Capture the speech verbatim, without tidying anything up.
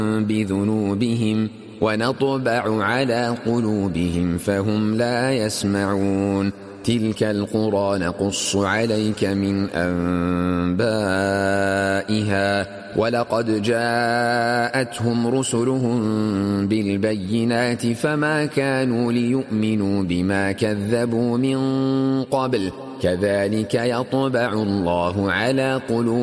بذنوبهم ونطبع على قلوبهم فهم لا يسمعون. تلك القرى نقص عليك من أنبائها ولقد جاءتهم رسلهم بالبينات فما كانوا ليؤمنوا بما كذبوا من قبل كذلك يطبع الله على قلوبهم